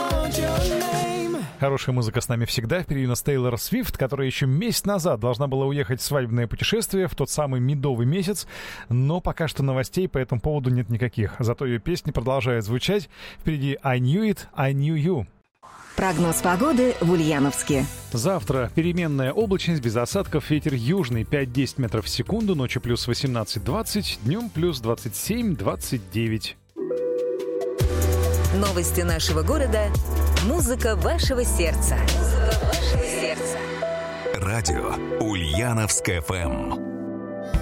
Хорошая музыка с нами всегда. Впереди у нас Тейлор Свифт, которая еще месяц назад должна была уехать в свадебное путешествие в тот самый медовый месяц, но пока что новостей по этому поводу нет никаких. Зато ее песни продолжают звучать. Впереди I Knew It, I Knew You. Прогноз погоды в Ульяновске. Завтра переменная облачность, без осадков, ветер южный 5-10 метров в секунду, ночью плюс 18-20, днем плюс 27-29. Новости нашего города. Музыка вашего сердца. Радио Ульяновск ФМ.